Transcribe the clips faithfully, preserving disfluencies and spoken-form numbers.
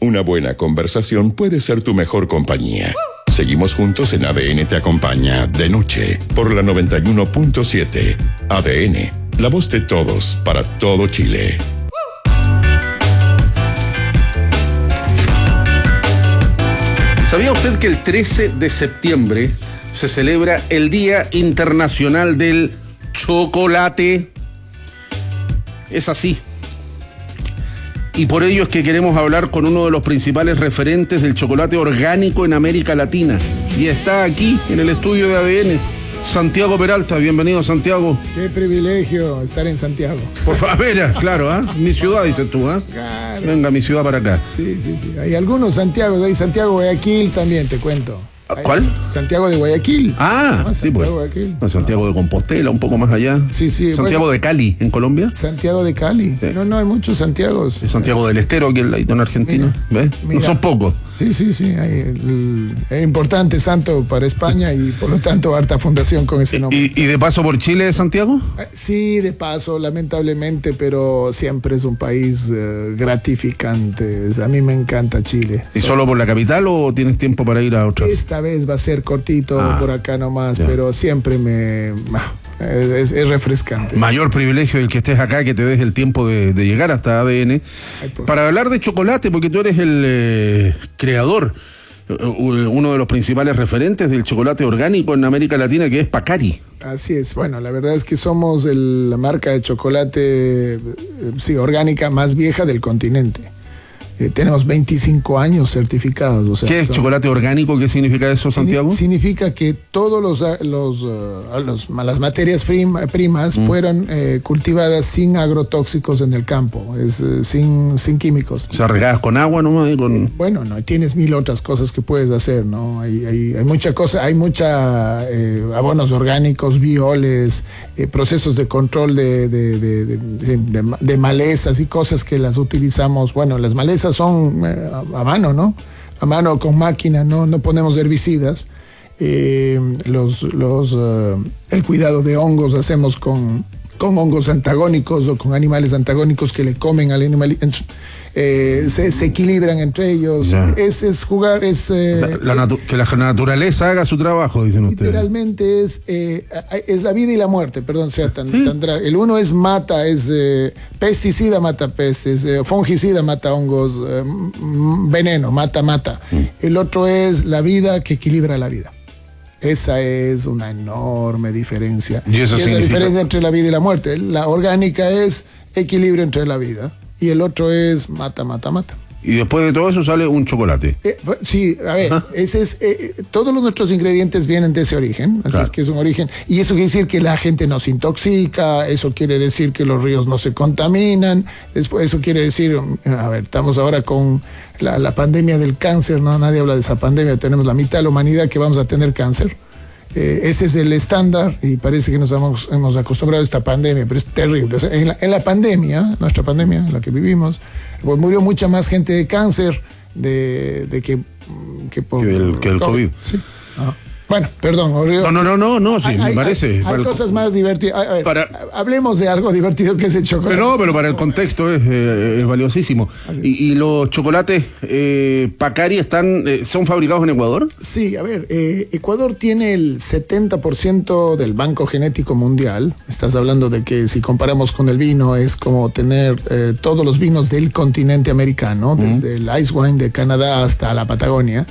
Una buena conversación puede ser tu mejor compañía. Seguimos juntos en A D N Te Acompaña de noche por la noventa y uno punto siete. A D N, la voz de todos para todo Chile. ¿Sabía usted que el trece de septiembre se celebra el Día Internacional del Chocolate? Es así. Y por ello es que queremos hablar con uno de los principales referentes del chocolate orgánico en América Latina. Y está aquí, en el estudio de A D N, Santiago Peralta. Bienvenido, Santiago. Qué privilegio estar en Santiago. Por favor, claro, ¿ah? ¿eh? Mi ciudad, dices tú, ¿ah? ¿eh? Claro. Venga, mi ciudad para acá. Sí, sí, sí. Hay algunos Santiagos, hay Santiago Guayaquil también, te cuento. ¿Cuál? Santiago de Guayaquil. Ah, ah sí, pues. Guayaquil. No, Santiago de Compostela, un poco más allá. Sí, sí. Santiago bueno, de Cali, en Colombia. Santiago de Cali. Sí. No, no, hay muchos Santiagos. Santiago del Estero, aquí en, en Argentina. Mira, ¿ves? Mira. No son pocos. Sí, sí, sí. Hay el, es importante santo para España y por lo tanto harta fundación con ese nombre. ¿Y, y de paso por Chile, Santiago? Sí, de paso, lamentablemente, pero siempre es un país uh, gratificante. A mí me encanta Chile. ¿Y so, solo por la capital o tienes tiempo para ir a otra? Esta vez va a ser cortito ah, por acá nomás, ya. Pero siempre me... Es, es refrescante. Mayor privilegio el que estés acá, que te des el tiempo de, de llegar hasta A D N. Ay, para hablar de chocolate, porque tú eres el eh, creador, uno de los principales referentes del chocolate orgánico en América Latina, que es Pacari. Así es, bueno, la verdad es que somos el, la marca de chocolate sí, orgánica más vieja del continente. Eh, tenemos veinticinco años certificados. O sea, ¿qué es son, chocolate orgánico? ¿Qué significa eso, Santiago? Significa que todos los, los, uh, los las materias prim, primas mm. fueron eh, cultivadas sin agrotóxicos en el campo, es, eh, sin, sin químicos. O sea, regadas con agua nomás y con... Eh, bueno, no, tienes mil otras cosas que puedes hacer, ¿no? Hay, hay, hay mucha cosa, hay mucha eh, abonos orgánicos, bioles, eh, procesos de control de, de, de, de, de, de, de malezas y cosas que las utilizamos. Bueno, las malezas son eh, a, a mano, ¿no? A mano con máquina, no, no ponemos herbicidas. Eh, los, los, uh, el cuidado de hongos hacemos con, con hongos antagónicos o con animales antagónicos que le comen al animal. Eh, se, se equilibran entre ellos. Yeah. Es, es jugar, es... Eh, la, la natu- que la naturaleza haga su trabajo, dicen ustedes. Literalmente es, eh, es la vida y la muerte, perdón, sea tan, ¿sí? tan dra- el uno es mata, es eh, pesticida, mata pestes, eh, fungicida, mata hongos, eh, veneno, mata, mata. Mm. El otro es la vida que equilibra la vida. Esa es una enorme diferencia. ¿Y eso y es significa? La diferencia entre la vida y la muerte. La orgánica es equilibrio entre la vida. Y el otro es mata, mata, mata. Y después de todo eso sale un chocolate. Eh, sí, a ver, ese es, eh, todos los nuestros ingredientes vienen de ese origen, así claro. es que es un origen. Y eso quiere decir que la gente no se intoxica, eso quiere decir que los ríos no se contaminan, después eso quiere decir, a ver, estamos ahora con la, la pandemia del cáncer, no, nadie habla de esa pandemia, tenemos la mitad de la humanidad que vamos a tener cáncer. Eh, ese es el estándar y parece que nos hemos, hemos acostumbrado a esta pandemia, pero es terrible. O sea, en, la, en la pandemia, nuestra pandemia, en la que vivimos, pues murió mucha más gente de cáncer de, de que, que por que el, que el COVID. Sí. Ah. Bueno, perdón. No, no, no, no, no, sí, hay, me parece. Hay, hay cosas el... más divertidas. A ver, para... hablemos de algo divertido que es el chocolate. Pero no, pero para el contexto es, eh, es valiosísimo. Y, y los chocolates eh, Pacari están, eh, ¿son fabricados en Ecuador? Sí, a ver, eh, Ecuador tiene el setenta por ciento del Banco Genético Mundial. Estás hablando de que si comparamos con el vino es como tener eh, todos los vinos del continente americano, uh-huh. desde el Ice Wine de Canadá hasta la Patagonia.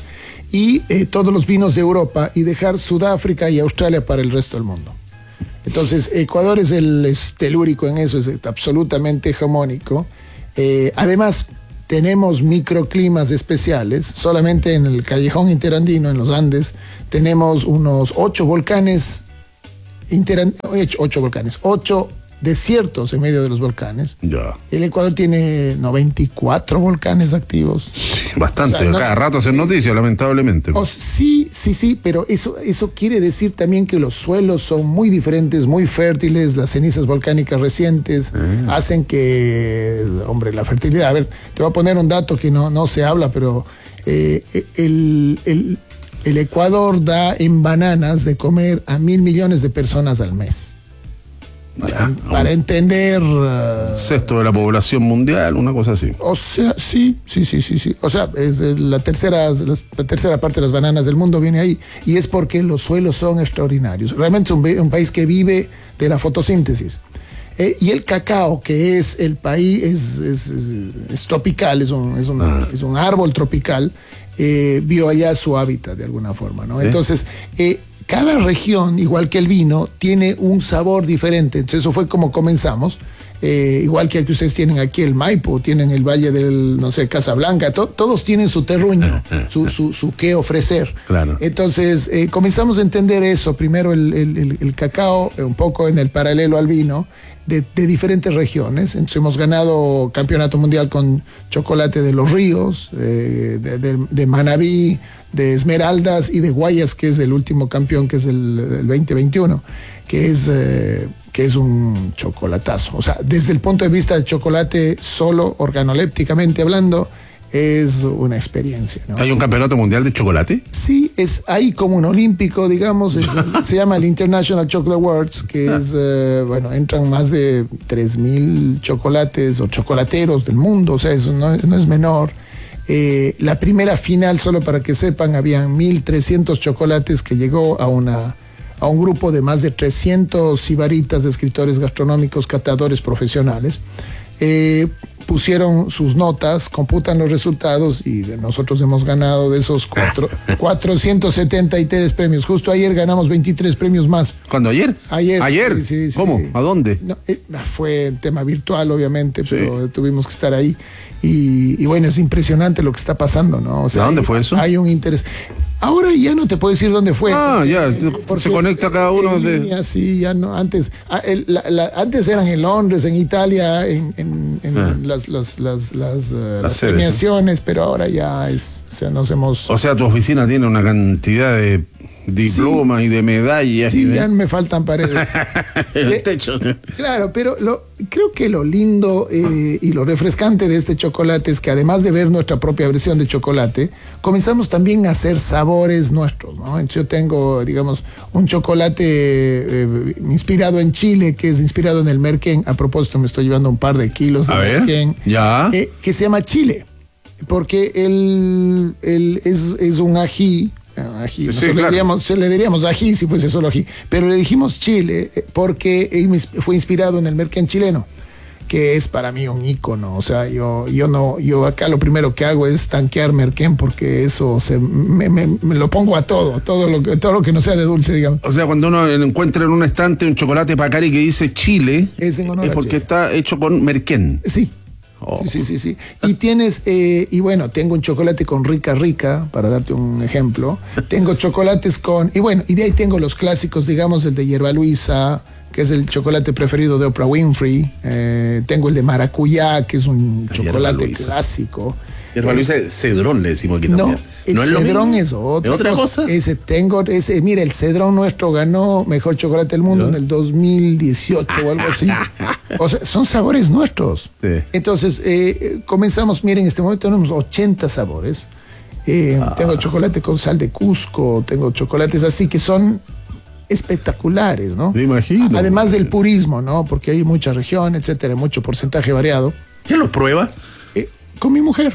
Y eh, todos los vinos de Europa y dejar Sudáfrica y Australia para el resto del mundo. Entonces, Ecuador es el es telúrico en eso, es absolutamente hegemónico. Eh, además, tenemos microclimas especiales. Solamente en el callejón interandino, en los Andes, tenemos unos ocho volcanes, interan- ocho volcanes, ocho desiertos en medio de los volcanes. Ya. El Ecuador tiene noventa y cuatro volcanes activos. Sí, bastante, o sea, no, cada rato hacen noticias, lamentablemente. Oh, sí, sí, sí, pero eso, eso quiere decir también que los suelos son muy diferentes, muy fértiles, las cenizas volcánicas recientes eh. hacen que, hombre, la fertilidad, a ver, te voy a poner un dato que no, no se habla, pero eh, el, el, el Ecuador da en bananas de comer a mil millones de personas al mes. Para, para entender... Uh, sexto de la población mundial, una cosa así. O sea, sí, sí, sí, sí, sí. O sea, es la tercera, la tercera parte de las bananas del mundo viene ahí. Y es porque los suelos son extraordinarios. Realmente es un, un país que vive de la fotosíntesis. Eh, y el cacao, que es el país, es, es, es, es tropical, es un, es un, ah. es un árbol tropical, eh, vio allá su hábitat de alguna forma, ¿no? ¿Eh? Entonces, eh, cada región, igual que el vino, tiene un sabor diferente. Entonces, eso fue como comenzamos. Eh, igual que el que ustedes tienen aquí, el Maipo, tienen el Valle del, no sé, Casablanca, to, todos tienen su terruño, su, su, su qué ofrecer. Claro. Entonces, eh, comenzamos a entender eso. Primero el, el, el, el cacao, un poco en el paralelo al vino, de, de diferentes regiones. Entonces, hemos ganado campeonato mundial con chocolate de Los Ríos, eh, de, de, de Manabí, de Esmeraldas y de Guayas, que es el último campeón, que es el, el veinte veintiuno, que es... Eh, que es un chocolatazo. O sea, desde el punto de vista del chocolate solo, organolépticamente hablando, es una experiencia, ¿no? ¿Hay un campeonato mundial de chocolate? Sí, es hay como un olímpico, digamos, es, se llama el International Chocolate Awards, que es, eh, bueno, entran más de tres mil chocolates o chocolateros del mundo, o sea, eso no, no es menor. Eh, la primera final, solo para que sepan, habían mil trescientos chocolates que llegó a una... a un grupo de más de trescientos sibaritas, escritores gastronómicos, catadores profesionales. Eh, pusieron sus notas, computan los resultados y nosotros hemos ganado de esos cuatro, cuatrocientos setenta y tres premios. Justo ayer ganamos veintitrés premios más. ¿Cuándo? ¿Ayer? Ayer. ¿Ayer? Sí, sí, sí. ¿Cómo? ¿A dónde? No, eh, fue en tema virtual, obviamente, sí. pero tuvimos que estar ahí. Y, y bueno, es impresionante lo que está pasando, ¿no? O sea, ¿a dónde hay, fue eso? Hay un interés. Ahora ya no te puedo decir dónde fue. Ah, ya, se conecta es, cada uno de... Línea, sí, ya no, antes, el, la, la, antes eran en Londres, en Italia, en, en, en ah. las, las, las, las, uh, las premiaciones, pero ahora ya es, o sea, nos hemos... O sea, tu oficina tiene una cantidad de diplomas sí, y de medallas. Sí, y de... ya me faltan paredes. El techo. Claro, pero lo, creo que lo lindo eh, y lo refrescante de este chocolate es que además de ver nuestra propia versión de chocolate, comenzamos también a hacer sabores nuestros, ¿no? Entonces yo tengo, digamos, un chocolate eh, inspirado en Chile, que es inspirado en el merquén. A propósito, me estoy llevando un par de kilos de a ver, merquén. Ya. Eh, que se llama Chile, porque el, el, es, es un ají. Ají. Sí, claro. le, diríamos, le diríamos ají si fuese solo ají, pero le dijimos Chile porque fue inspirado en el merquén chileno, que es para mí un ícono. O sea, yo, yo no, yo acá lo primero que hago es tanquear merquén, porque eso se, me, me, me lo pongo a todo, todo lo, que, todo lo que no sea de dulce, digamos. O sea, cuando uno encuentra en un estante un chocolate Pacari que dice Chile, es, en honor es porque Chile. Está hecho con merquén. Sí. Oh. Sí, sí, sí, sí. Y tienes, eh, y bueno, tengo un chocolate con Rica Rica, para darte un ejemplo. Tengo chocolates con, y bueno, y de ahí tengo los clásicos, digamos, el de Hierba Luisa, que es el chocolate preferido de Oprah Winfrey. Eh, tengo el de maracuyá, que es un La chocolate clásico. Hierba Luisa, eh, cedrón le decimos aquí también. No, el ¿No es cedrón lo es otra, ¿Es otra cosa? cosa. Ese tengo, ese, mira, el cedrón nuestro ganó mejor chocolate del mundo ¿no? en el dos mil dieciocho o algo así. O sea, son sabores nuestros. Sí. Entonces, eh, comenzamos, miren, en este momento tenemos ochenta sabores. Eh, ah. Tengo chocolate con sal de Cusco, tengo chocolates así que son espectaculares, ¿no? Me imagino. Además del purismo, ¿no? Porque hay mucha región, etcétera, mucho porcentaje variado. ¿Quién los prueba? Eh, con mi mujer.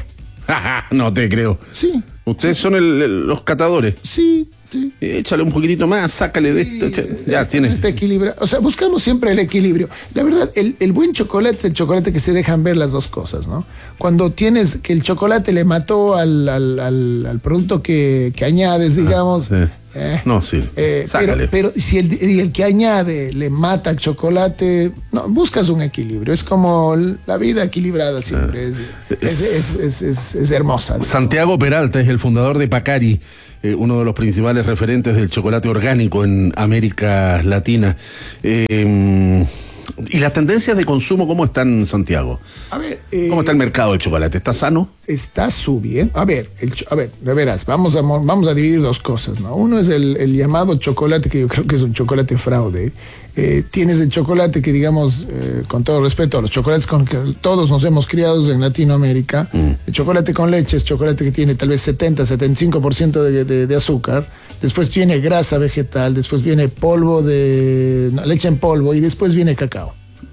No te creo. Sí. Ustedes son el, el, los catadores. Sí, sí. Échale un poquitito más, sácale sí, de esto. Ya este, tienes. Este equilibrio. O sea, buscamos siempre el equilibrio. La verdad, el, el buen chocolate es el chocolate que se dejan ver las dos cosas, ¿no? Cuando tienes que el chocolate le mató al, al, al, al producto que, que añades, digamos. Ah, sí. Eh, no, sí. Eh, pero, pero si el, el que añade le mata al chocolate, no, buscas un equilibrio. Es como la vida equilibrada siempre. Ah. Es, es, es, es, es, es hermosa. Santiago Peralta es el fundador de Pacari, eh, uno de los principales referentes del chocolate orgánico en América Latina. Eh, ¿Y las tendencias de consumo cómo están, Santiago? A ver, eh, ¿cómo está el mercado del chocolate? ¿Está sano? Está subiendo. A ver, el, a ver, de veras, vamos a, vamos a dividir dos cosas, ¿no? Uno es el, el llamado chocolate, que yo creo que es un chocolate fraude, eh, tienes el chocolate que, digamos, eh, con todo respeto a los chocolates con que todos nos hemos criado en Latinoamérica, mm. el chocolate con leche es chocolate que tiene tal vez setenta, setenta y cinco por ciento de, de, de azúcar, después viene grasa vegetal, después viene polvo de no, leche en polvo y después viene cacao.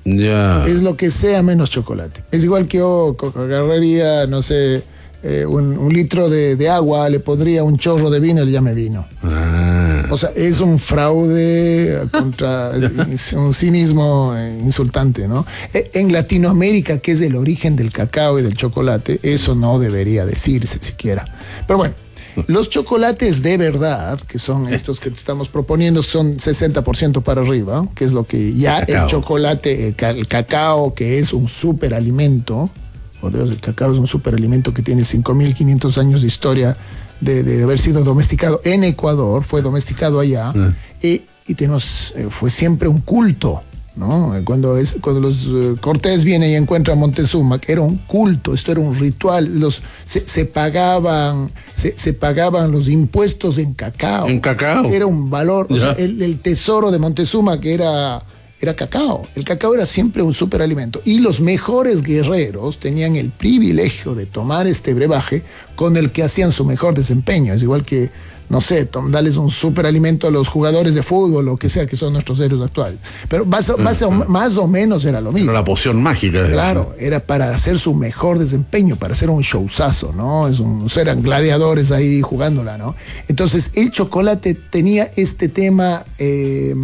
Ya. Es lo que sea menos chocolate. Es igual que yo agarraría, no sé, eh, un, un litro de, de agua, le pondría un chorro de vino y le llame vino. Ah. O sea, es un fraude contra un cinismo insultante, ¿no? En Latinoamérica, que es el origen del cacao y del chocolate, eso no debería decirse siquiera. Pero bueno, los chocolates de verdad, que son estos que te estamos proponiendo, son sesenta por ciento para arriba, que es lo que ya el, el chocolate, el, ca el cacao, que es un superalimento. Por Dios, el cacao es un superalimento que tiene cinco mil quinientos años de historia de, de haber sido domesticado en Ecuador, fue domesticado allá, uh. y, y tenemos, eh, fue siempre un culto, ¿no? Cuando, es, cuando los uh, Cortés viene y encuentra a Montezuma, que era un culto, esto era un ritual, los, se, se pagaban se, se pagaban los impuestos en cacao. En cacao. Era un valor, o sea, el, el tesoro de Montezuma, que era... era cacao. El cacao era siempre un superalimento. Y los mejores guerreros tenían el privilegio de tomar este brebaje con el que hacían su mejor desempeño. Es igual que, no sé, darles un superalimento a los jugadores de fútbol, o que sea, que son nuestros héroes actuales. Pero más, más, o, más o menos era lo mismo. Era la poción mágica. Claro, era para hacer su mejor desempeño, para hacer un showzazo, ¿no? Es un, eran gladiadores ahí jugándola, ¿no? Entonces, el chocolate tenía este tema... Eh,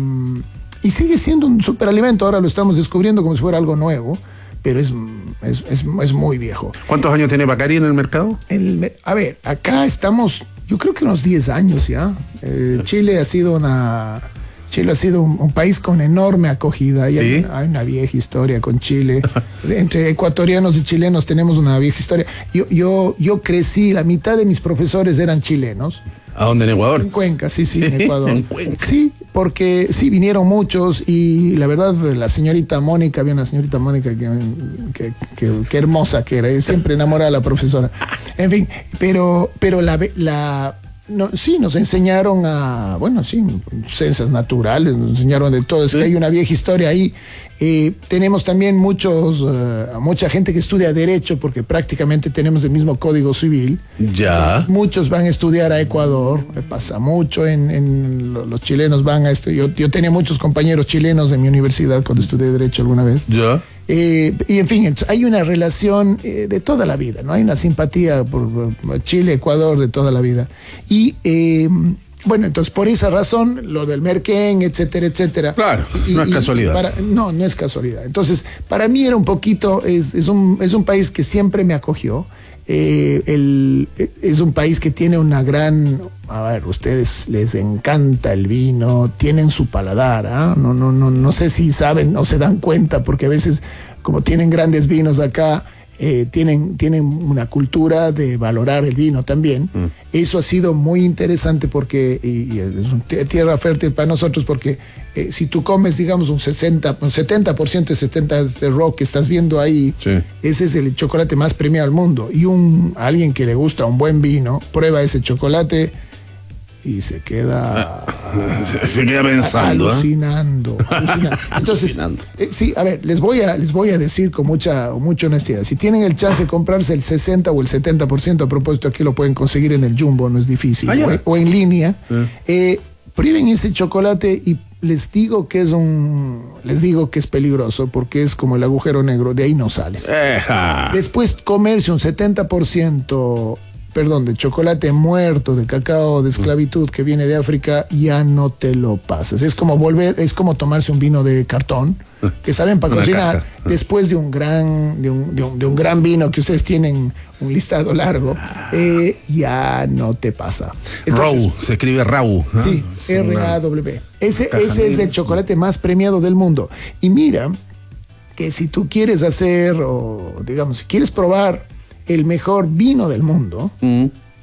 y sigue siendo un superalimento, ahora lo estamos descubriendo como si fuera algo nuevo, pero es, es, es, es muy viejo. ¿Cuántos años tiene Bacari en el mercado? El, a ver, acá estamos, yo creo que unos diez años ya. Eh, Chile ha sido una... Chile ha sido un, un país con enorme acogida. Y ¿sí? hay, hay una vieja historia con Chile. Entre ecuatorianos y chilenos tenemos una vieja historia. Yo, yo, yo crecí, la mitad de mis profesores eran chilenos. ¿A dónde, en Ecuador? En Cuenca, sí, sí, en Ecuador. En Cuenca. Sí, porque sí, vinieron muchos y la verdad, la señorita Mónica, había una señorita Mónica que, que, que, que hermosa que era, siempre enamorada de la profesora. En fin, pero, pero la... la No, sí, nos enseñaron a, bueno, sí, ciencias naturales, nos enseñaron de todo, es que hay una vieja historia ahí. Eh, tenemos también muchos, uh, mucha gente que estudia Derecho, porque prácticamente tenemos el mismo Código Civil. Ya. Entonces, muchos van a estudiar a Ecuador, me pasa mucho, en, en los chilenos van a esto. Yo, yo tenía muchos compañeros chilenos en mi universidad cuando estudié Derecho alguna vez. Ya. Eh, y en fin, hay una relación eh, de toda la vida, ¿no? Hay una simpatía por, por Chile, Ecuador de toda la vida. Y eh, bueno, entonces por esa razón, lo del Merquén, etcétera, etcétera. Claro, y, no es y, casualidad. Para, no, no es casualidad. Entonces, para mí era un poquito, es, es, un, es un país que siempre me acogió. Eh, el, es un país que tiene una gran... A ver, ustedes les encanta el vino, tienen su paladar, ¿eh? no, no, no, no sé si saben o se dan cuenta, porque a veces, como tienen grandes vinos acá, eh, tienen, tienen una cultura de valorar el vino también. Mm. Eso ha sido muy interesante porque, y, y es una tierra fértil para nosotros, porque eh, si tú comes, digamos, un sesenta, un setenta por ciento de setenta de rock que estás viendo ahí, sí. Ese es el chocolate más premiado del mundo. Y un alguien que le gusta un buen vino, prueba ese chocolate y se queda se, se queda pensando, alucinando, ¿eh? alucinando. Entonces, alucinando. Eh, sí, a ver, les voy a les voy a decir con mucha mucha honestidad, si tienen el chance de comprarse el sesenta o el setenta por ciento, a propósito, aquí lo pueden conseguir en el Jumbo, no es difícil, ah, o, o en línea, eh. Eh, prueben ese chocolate y les digo que es un les digo que es peligroso, porque es como el agujero negro, de ahí no sales. Eja. Después comerse un setenta por ciento perdón, de chocolate muerto, de cacao de esclavitud que viene de África, ya no te lo pasas. Es como volver, es como tomarse un vino de cartón, que saben para cocinar, después de un gran, de un, de un, de un gran vino que ustedes tienen un listado largo, eh, ya no te pasa. Entonces, Raw, se escribe Raw. ¿no? Sí, R A W. Ese, ese es el chocolate más premiado del mundo. Y mira que si tú quieres hacer, o digamos, si quieres probar el mejor vino del mundo, mm.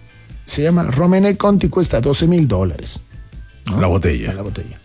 se llama Romanée Conti, cuesta doce mil dólares. ¿no? La botella. La botella.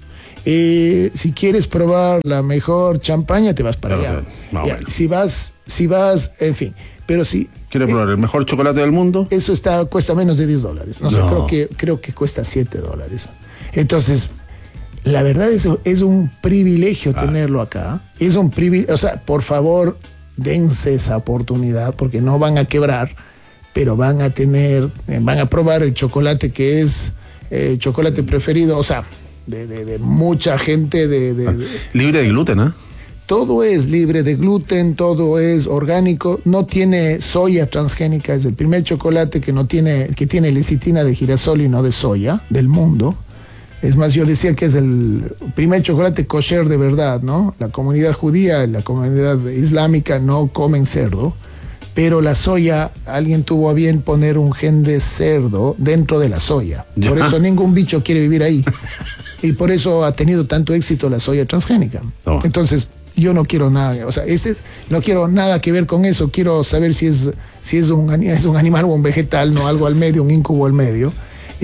Eh, si quieres probar la mejor champaña, te vas para no, allá. No, ya, bueno. Si vas, si vas, en fin. Pero si ¿quieres eh, probar el mejor chocolate del mundo? Eso está, cuesta menos de diez dólares. No, no. sé, creo que, creo que cuesta siete dólares. Entonces, la verdad es, es un privilegio ah. tenerlo acá. Es un privilegio, o sea, por favor, dense esa oportunidad porque no van a quebrar, pero van a tener, van a probar el chocolate que es eh, chocolate preferido, o sea, de, de, de mucha gente. De, de, de, libre de gluten, ¿eh? Todo es libre de gluten, todo es orgánico, no tiene soya transgénica, es el primer chocolate que no tiene, que tiene lecitina de girasol y no de soya del mundo. Es más, yo decía que es el primer chocolate kosher de verdad, ¿no? La comunidad judía, la comunidad islámica no comen cerdo, pero la soya, alguien tuvo a bien poner un gen de cerdo dentro de la soya. Por eso ningún bicho quiere vivir ahí. Y por eso ha tenido tanto éxito la soya transgénica. Oh. Entonces, yo no quiero nada, o sea, ese es, no quiero nada que ver con eso. Quiero saber si es, si es un, es un animal o un vegetal, no algo al medio, un incubo al medio.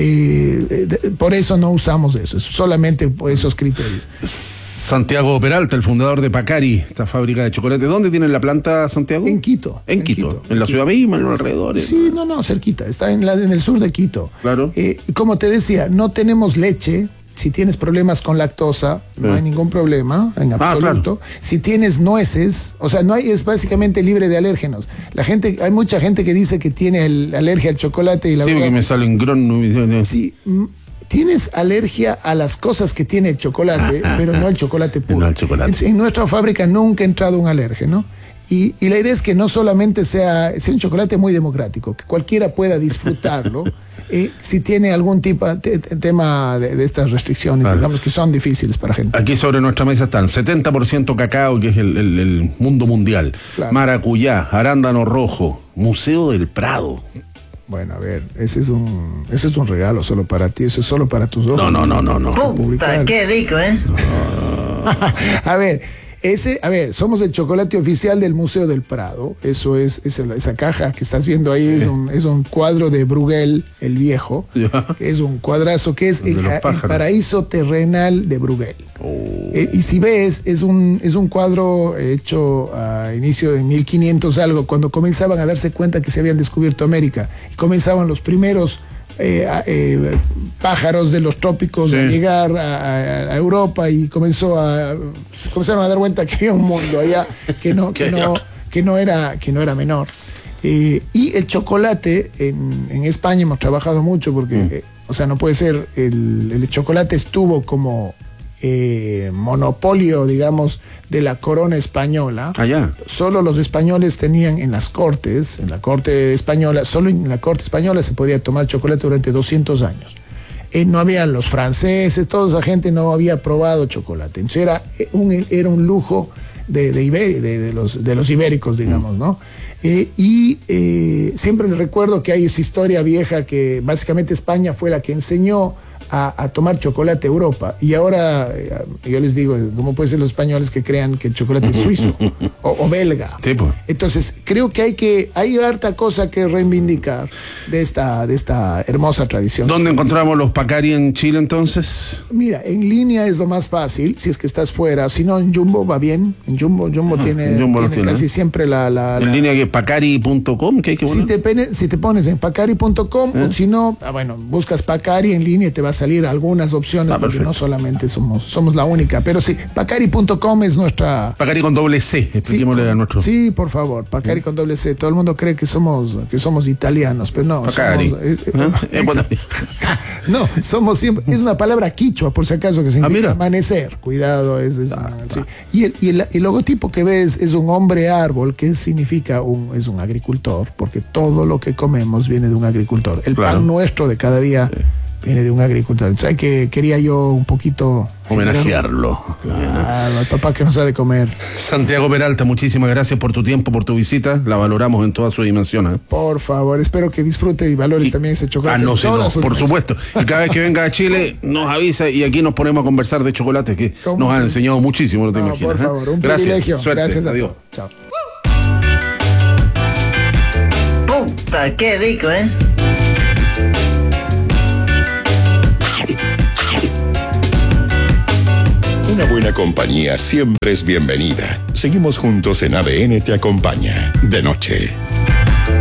Eh, por eso no usamos eso, solamente por esos criterios. Santiago Peralta, el fundador de Pacari, esta fábrica de chocolate. ¿Dónde tienen la planta, Santiago? En Quito. En, en Quito. Quito. ¿En la ciudad misma, en los alrededores? Sí, no, no, cerquita. Está en, la, en el sur de Quito. Claro. Eh, como te decía, no tenemos leche. Si tienes problemas con lactosa, no hay ningún problema en absoluto. Ah, claro. Si tienes nueces, o sea, no hay, es básicamente libre de alérgenos. La gente, hay mucha gente que dice que tiene el, alergia al chocolate y la sí, verdad. Sí, que me salen granos. Sí, tienes alergia a las cosas que tiene el chocolate, ah, pero ah, no el chocolate puro. No el chocolate. En, en nuestra fábrica nunca ha entrado un alérgeno. Y, y la idea es que no solamente sea, sea un chocolate muy democrático, que cualquiera pueda disfrutarlo. Eh, si tiene algún tipo de tema de, de estas restricciones, claro, digamos que son difíciles para gente. Aquí sobre nuestra mesa están setenta por ciento cacao, que es el, el, el mundo mundial, claro, maracuyá, arándano rojo, Museo del Prado. Bueno, a ver, ese es un ese es un regalo solo para ti, eso es solo para tus ojos. No, no, no, no, no. Puta, qué rico, ¿eh? No. A ver, ese, a ver, somos el chocolate oficial del Museo del Prado. Eso es, es esa caja que estás viendo ahí, es un, es un cuadro de Bruegel, el viejo. Que es un cuadrazo que es el, el paraíso terrenal de Bruegel. Oh. Eh, y si ves, es un, es un cuadro hecho a inicio de mil quinientos algo, cuando comenzaban a darse cuenta que se habían descubierto América. Y comenzaban los primeros Eh, eh, pájaros de los trópicos, sí, a llegar a, a Europa, y comenzó a se comenzaron a dar cuenta que había un mundo allá que no, que no, que no era, que no era menor. Eh, y el chocolate en, en España hemos trabajado mucho porque, mm. eh, o sea, no puede ser, el, el chocolate estuvo como eh, monopolio, digamos, de la corona española. Allá. Solo los españoles tenían en las cortes, en la corte española, solo en la corte española se podía tomar chocolate durante doscientos años. Eh, no había los franceses, toda esa gente no había probado chocolate. Entonces era un, era un lujo de, de, Iber, de, de, los, de los ibéricos, digamos, ¿no? Eh, y eh, siempre les recuerdo que hay esa historia vieja que básicamente España fue la que enseñó A, a tomar chocolate a Europa, y ahora eh, yo les digo, ¿cómo pueden ser los españoles que crean que el chocolate es suizo o, o belga? Sí, pues. Entonces creo que hay que hay harta cosa que reivindicar de esta de esta hermosa tradición. ¿Dónde encontramos los Pacari en Chile entonces? Mira, en línea es lo más fácil si es que estás fuera, si no en Jumbo va bien, en Jumbo Jumbo ah, tiene, Jumbo tiene tiene, casi ¿eh? siempre la, la, en la línea que es pacari punto com, que hay que si te, pene, si te pones en pacari punto com, ¿eh? O si no, ah, bueno, buscas Pacari en línea y te vas a salir algunas opciones, ah, porque no solamente somos somos la única, pero sí, pacari punto com es nuestra... Pacari con doble C, expliquémosle sí, a nuestro... Sí, por favor, Pacari ¿sí? con doble C. Todo el mundo cree que somos que somos italianos, pero no, Pacari. Somos, eh, eh, no, somos siempre... Es una palabra quichua, por si acaso, que significa ah, amanecer. Cuidado, es... es ah, sí. Y, el, y el, el logotipo que ves es un hombre árbol, que significa un es un agricultor, porque todo lo que comemos viene de un agricultor. El claro. pan nuestro de cada día... Sí. Viene de un agricultor. Entonces, hay que, quería yo un poquito homenajearlo. Claro, al papá que nos ha de comer. Santiago Peralta, muchísimas gracias por tu tiempo, por tu visita. La valoramos en toda su dimensión, ¿eh? Por favor, espero que disfrute y valores y, también ese chocolate. Ah, no, sí, no, por supuesto. Y cada vez que venga a Chile, nos avisa y aquí nos ponemos a conversar de chocolate, que nos han enseñado muchísimo, no te no, imaginas. Por favor, un gracias, privilegio. Suerte, gracias a adiós. Chao. Puta, qué rico, ¿eh? Una buena compañía siempre es bienvenida. Seguimos juntos en A D N Te Acompaña, de noche.